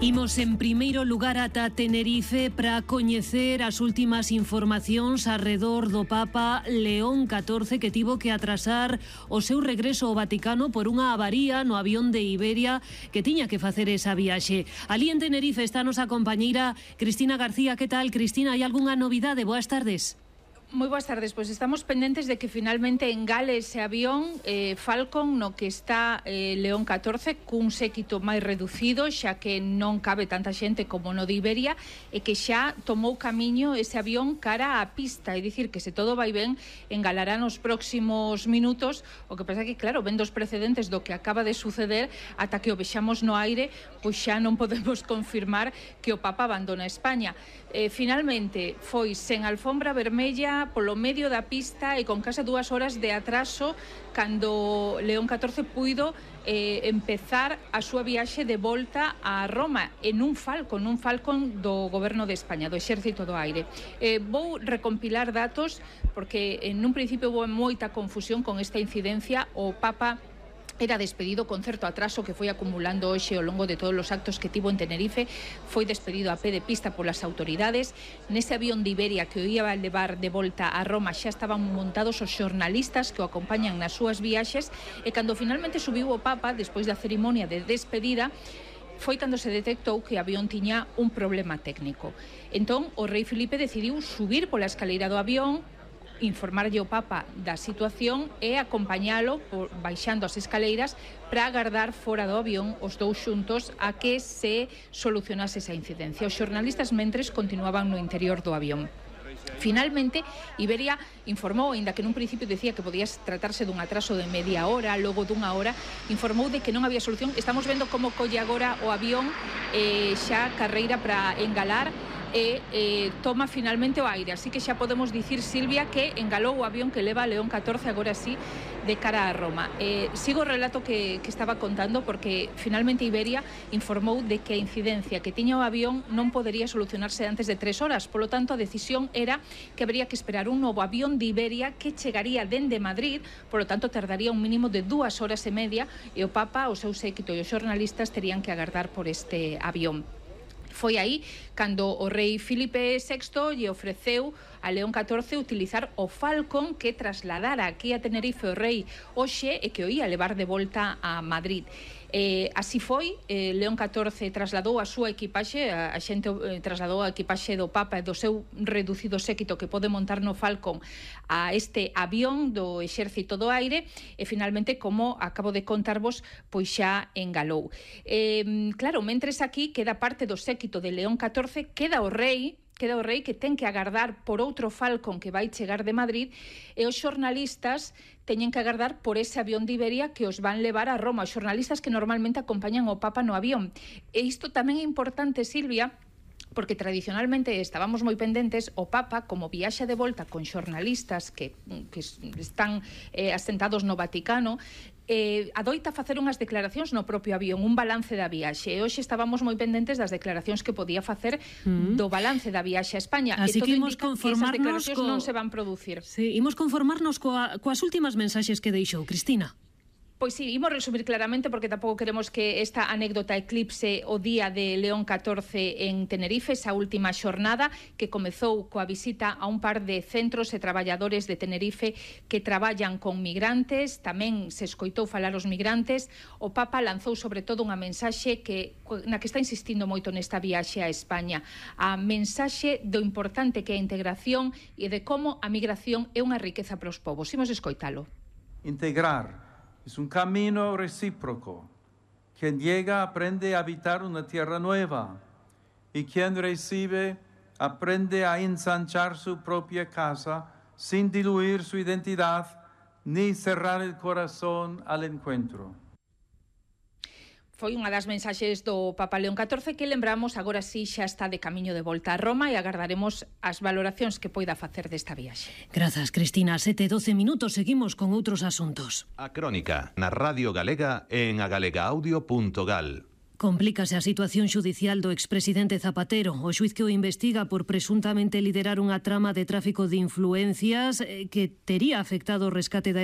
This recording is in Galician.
Imos en primeiro lugar ata Tenerife para coñecer as últimas informacións arredor do Papa León XIV, que tivo que atrasar o seu regreso ao Vaticano por unha avaría no avión de Iberia que tiña que facer esa viaxe. Alí en Tenerife está a nosa compañeira Cristina García. Que tal, Cristina? Hai algunha novidade? Boas tardes. Moi boas tardes, pois estamos pendentes de que finalmente engale ese avión Falcon no que está León XIV cun séquito máis reducido, xa que non cabe tanta xente como no de Iberia, e que xa tomou camiño ese avión cara á pista, é dicir, que se todo vai ben engalará nos próximos minutos. O que pasa que, claro, vendo os precedentes do que acaba de suceder, ata que o vexamos no aire, pois xa non podemos confirmar que o Papa abandona España. Finalmente foi sen alfombra vermella, polo medio da pista e con case 2 horas de atraso cando León XIV puido empezar a súa viaxe de volta a Roma en un Falcon do Goberno de España, do Exército do Aire. Vou recompilar datos porque en un principio houve moita confusión con esta incidencia. O Papa era despedido con certo atraso que foi acumulando hoxe ao longo de todos os actos que tivo en Tenerife. Foi despedido a pé de pista polas autoridades. Nese avión de Iberia que o ia levar de volta a Roma xa estaban montados os xornalistas que o acompañan nas súas viaxes, e cando finalmente subiu o Papa, despois da cerimonia de despedida, foi cando se detectou que o avión tiña un problema técnico. Entón, o rei Filipe decidiu subir pola escaleira do avión, informarlle ao Papa da situación e acompañalo baixando as escaleiras para agardar fora do avión os dous xuntos a que se solucionase esa incidencia. Os xornalistas mentres continuaban no interior do avión. Finalmente, Iberia informou, aínda que nun principio decía que podía tratarse dun atraso de media hora, logo dunha hora, informou de que non había solución. Estamos vendo como colle agora o avión xa carreira para engalar e toma finalmente o aire. Así que xa podemos dicir, Silvia, que engalou o avión que leva a León XIV agora sí de cara a Roma. Sigo o relato que estaba contando porque finalmente Iberia informou de que a incidencia que tiña o avión non podería solucionarse antes de 3 horas. Polo tanto, a decisión era que habría que esperar un novo avión de Iberia que chegaría dende Madrid, polo tanto tardaría un mínimo de 2 horas e media, e o Papa, o seu séquito e os xornalistas terían que agardar por este avión. Foi aí cando o rei Filipe VI lle ofreceu a León XIV utilizar o Falcon que trasladara aquí a Tenerife o rei hoxe e que o ia levar de volta a Madrid. Así foi, León XIV trasladou a súa equipaxe, a xente trasladou a equipaxe do Papa e do seu reducido séquito que pode montar no Falcon a este avión do Exército do Aire e finalmente, como acabo de contarvos, pois xa engalou. Claro, mentres aquí queda parte do séquito de León XIV, queda o rei que ten que agardar por outro Falcon que vai chegar de Madrid, e os xornalistas teñen que agardar por ese avión de Iberia que os van levar a Roma, os xornalistas que normalmente acompañan ao Papa no avión. E isto tamén é importante, Silvia, porque tradicionalmente estábamos moi pendentes. O Papa, como viaxa de volta con xornalistas que están asentados no Vaticano, adoita facer unhas declaracións no propio avión, un balance da viaxe. E hoxe estábamos moi pendentes das declaracións que podía facer do balance da viaxe a España. Así que imos conformarnos que esas declaracións non se van producir. Sí, imos conformarnos coas últimas mensaxes que deixou, Cristina. Pois sí, imos resumir claramente porque tampouco queremos que esta anécdota eclipse o día de León XIV en Tenerife, esa última xornada que comezou coa visita a un par de centros e traballadores de Tenerife que traballan con migrantes. Tamén se escoitou falar os migrantes. O Papa lanzou sobre todo unha mensaxe na que está insistindo moito nesta viaxe a España, a mensaxe do importante que é a integración e de como a migración é unha riqueza para os povos. Imos escoitalo. Integrar es un camino recíproco. Quien llega aprende a habitar una tierra nueva, y quien recibe aprende a ensanchar su propia casa sin diluir su identidad ni cerrar el corazón al encuentro. Foi unha das mensaxes do Papa León XIV que, lembramos, agora sí xa está de camiño de volta a Roma e agardaremos as valoracións que poida facer desta viaxe. Grazas, Cristina. 7:12 minutos, seguimos con outros asuntos. A Crónica, na Radio Galega en agalegaudio.gal. Complícase a situación xudicial do expresidente Zapatero. O xuiz que o investiga por presuntamente liderar unha trama de tráfico de influencias que tería afectado o rescate da